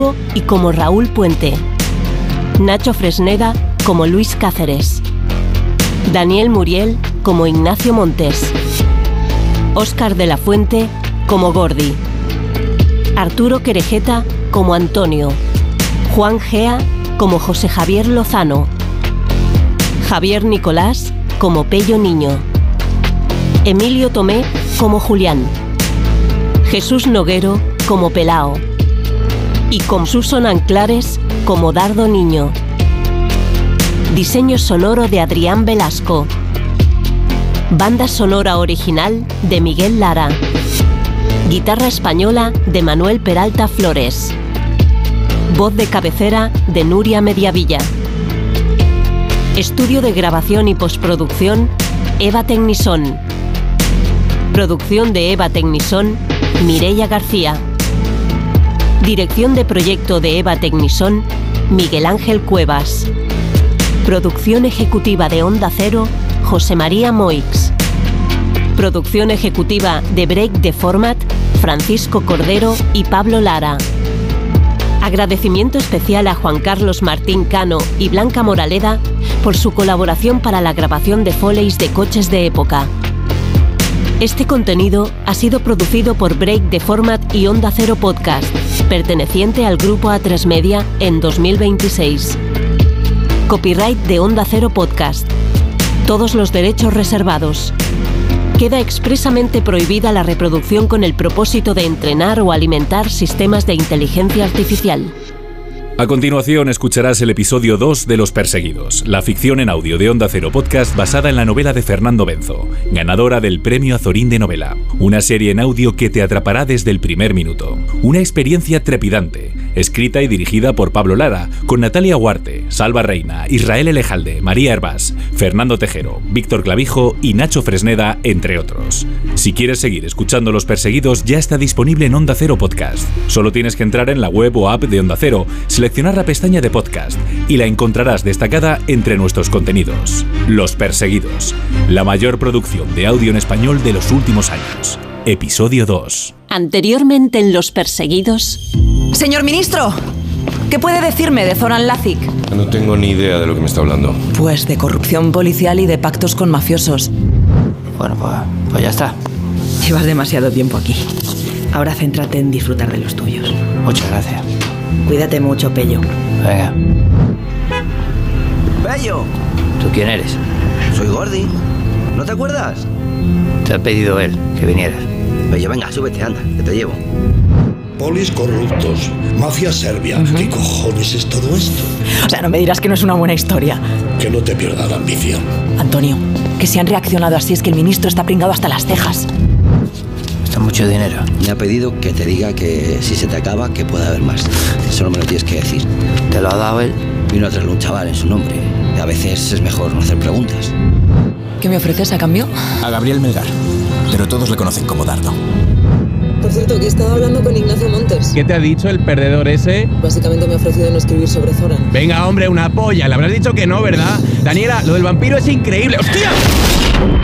y como Raúl Puente. Nacho Fresneda como Luis Cáceres. Daniel Muriel como Ignacio Montes. Óscar de la Fuente como Gordi. Arturo Querejeta como Antonio. Juan Gea como José Javier Lozano. Javier Nicolás como Pello Niño. Emilio Tomé como Julián. Jesús Noguero como Pelao. Y con Susan Anclares como Dardo Niño. Diseño sonoro de Adrián Velasco. Banda sonora original de Miguel Lara. Guitarra española de Manuel Peralta Flores. Voz de cabecera de Nuria Mediavilla. Estudio de grabación y postproducción Eva Tecnison. Producción de Eva Tecnison, Mireia García. Dirección de proyecto de Eva Tecnison, Miguel Ángel Cuevas. Producción ejecutiva de Onda Cero, José María Moix. Producción ejecutiva de Break the Format, Francisco Cordero y Pablo Lara. Agradecimiento especial a Juan Carlos Martín Cano y Blanca Moraleda por su colaboración para la grabación de foleys de coches de época. Este contenido ha sido producido por Break the Format y Onda Cero Podcast, perteneciente al grupo A3 Media en 2026. Copyright de Onda Cero Podcast. Todos los derechos reservados. Queda expresamente prohibida la reproducción con el propósito de entrenar o alimentar sistemas de inteligencia artificial. A continuación escucharás el episodio 2 de Los Perseguidos, la ficción en audio de Onda Cero Podcast basada en la novela de Fernando Benzo, ganadora del Premio Azorín de Novela. Una serie en audio que te atrapará desde el primer minuto. Una experiencia trepidante, escrita y dirigida por Pablo Lara, con Natalia Huarte, Salva Reina, Israel Elejalde, María Hervás, Fernando Tejero, Víctor Clavijo y Nacho Fresneda, entre otros. Si quieres seguir escuchando Los Perseguidos, ya está disponible en Onda Cero Podcast. Solo tienes que entrar en la web o app de Onda Cero, seleccionar la pestaña de podcast y la encontrarás destacada entre nuestros contenidos. Los Perseguidos, la mayor producción de audio en español de los últimos años. Episodio 2. Anteriormente en Los Perseguidos... Señor ministro, ¿qué puede decirme de Zoran Lazic? No tengo ni idea de lo que me está hablando. Pues de corrupción policial y de pactos con mafiosos. Bueno, pues ya está. Llevas demasiado tiempo aquí. Ahora céntrate en disfrutar de los tuyos. Muchas gracias. Cuídate mucho, Pello. Venga. ¡Pello! ¿Tú quién eres? Soy Gordi. ¿No te acuerdas? Te ha pedido él que vinieras. Pello, venga, súbete, anda, que te llevo. Polis corruptos, mafia serbia. ¿Qué cojones es todo esto? O sea, no me dirás que no es una buena historia. Que no te pierda la ambición. Antonio, que si han reaccionado así es que el ministro está pringado hasta las cejas. Está mucho dinero. Me ha pedido que te diga que si se te acaba, que pueda haber más. Solo me lo tienes que decir. ¿Te lo ha dado él? Vino a traerle un chaval en su nombre. Y a veces es mejor no hacer preguntas. ¿Qué me ofreces a cambio? A Gabriel Melgar, pero todos le conocen como Dardo. Por cierto, que he estado hablando con Ignacio Montes. ¿Qué te ha dicho el perdedor ese? Básicamente me ha ofrecido no escribir sobre Zoran. Venga, hombre, una polla. Le habrás dicho que no, ¿verdad? Daniela, lo del vampiro es increíble. ¡Hostia!